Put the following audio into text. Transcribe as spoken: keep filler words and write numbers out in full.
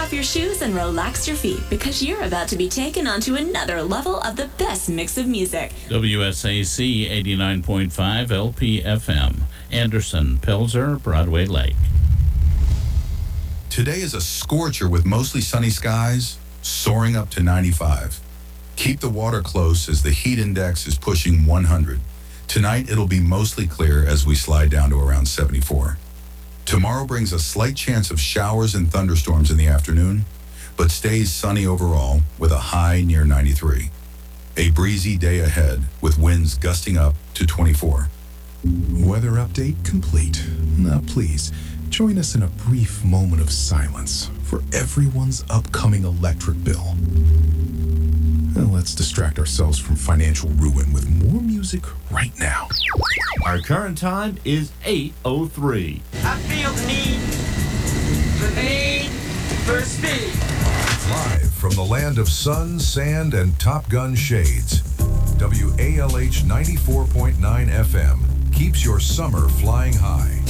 off your shoes and relax your feet because you're about to be taken onto another level of the best mix of music. W S A C eighty-nine point five L P F M, Anderson, Pelzer, Broadway Lake. Today is a scorcher with mostly sunny skies, soaring up to ninety-five. Keep the water close as the heat index is pushing one hundred. Tonight, it'll be mostly clear as we slide down to around seventy-four. Tomorrow brings a slight chance of showers and thunderstorms in the afternoon, but stays sunny overall with a high near ninety-three. A breezy day ahead with winds gusting up to twenty-four. Weather update complete. Now please, join us in a brief moment of silence for everyone's upcoming electric bill. And let's distract ourselves from financial ruin with more music right now. Our current time is eight oh three. I feel the need, the need for speed. Live from the land of sun, sand, and Top Gun shades, W A L H ninety-four point nine F M keeps your summer flying high.